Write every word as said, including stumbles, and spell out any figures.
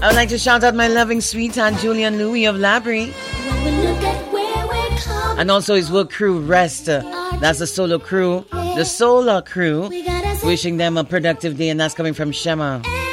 I would like to shout out my loving sweetheart, Julian Louis of Labrie. And also his work crew, Rest. That's the solo crew. The Solar crew. Wishing them a productive day, and that's coming from Shema.